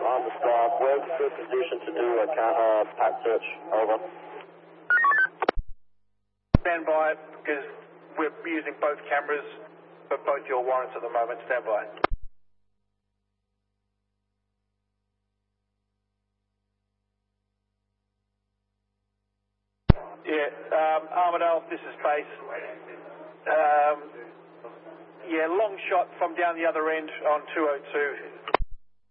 Understand. We're in good position to do a pack search. Over. Stand by, because we're using both cameras for both your warrants at the moment. Stand by. Yeah, Armadale, this is base. Yeah, long shot from down the other end on 202.